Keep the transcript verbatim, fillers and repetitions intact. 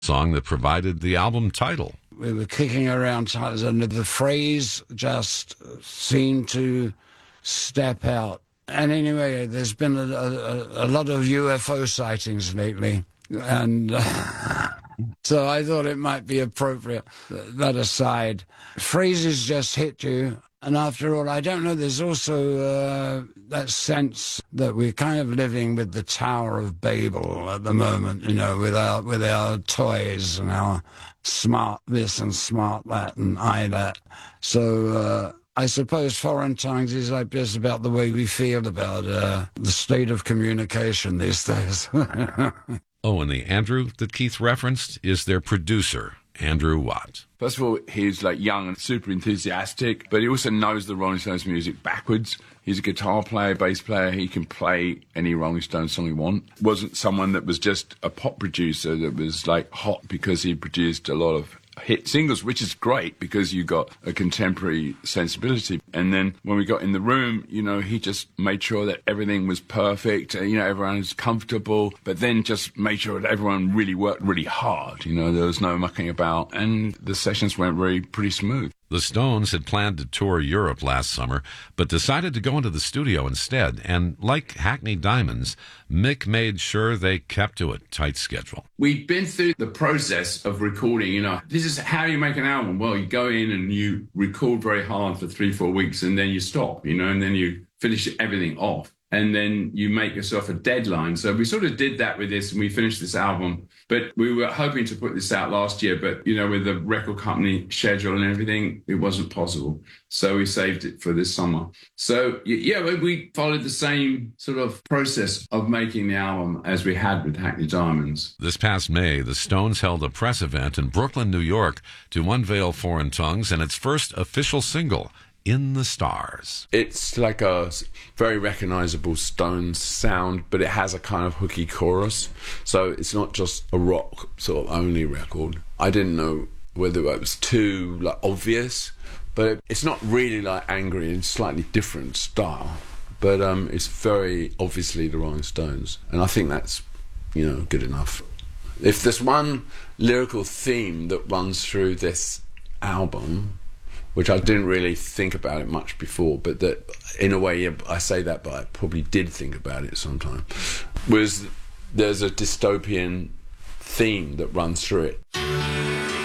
song that provided the album title. We were kicking around titles, and the phrase just seemed to step out. And anyway, there's been a, a, a lot of U F O sightings lately, and uh, so I thought it might be appropriate. That aside, phrases just hit you. And after all, I don't know, there's also uh, that sense that we're kind of living with the Tower of Babel at the moment, you know, with our, with our toys and our smart this and smart that and I that. So uh, I suppose Foreign Tongues is like just about the way we feel about uh, the state of communication these days. Oh, and the Andrew that Keith referenced is their producer, Andrew Watt. First of all, he's like young and super enthusiastic, but he also knows the Rolling Stones music backwards. He's a guitar player, bass player. He can play any Rolling Stones song he wants. Wasn't someone that was just a pop producer that was like hot because he produced a lot of hit singles, which is great because you got a contemporary sensibility. And then when we got in the room, you know, he just made sure that everything was perfect, you know, everyone was comfortable, but then just made sure that everyone really worked really hard. You know, there was no mucking about, and the sessions went really pretty smooth. The Stones had planned to tour Europe last summer, but decided to go into the studio instead. And like Hackney Diamonds, Mick made sure they kept to a tight schedule. We'd been through the process of recording, you know, this is how you make an album. Well, you go in and you record very hard for three, four weeks, and then you stop, you know, and then you finish everything off. And then you make yourself a deadline. So we sort of did that with this, and we finished this album. But we were hoping to put this out last year, but, you know, with the record company schedule and everything, it wasn't possible. So we saved it for this summer. So, yeah, we followed the same sort of process of making the album as we had with Hackney Diamonds. This past May, the Stones held a press event in Brooklyn, New York, to unveil Foreign Tongues and its first official single, In the Stars. It's like a very recognizable Stones sound, but it has a kind of hooky chorus. So it's not just a rock sort of only record. I didn't know whether it was too like obvious, but it's not really like angry in slightly different style. But um, it's very obviously the Rolling Stones, and I think that's, you know, good enough. If there's one lyrical theme that runs through this album, which I didn't really think about it much before, but that, in a way, yeah, I say that, but I probably did think about it sometime, was there's a dystopian theme that runs through it.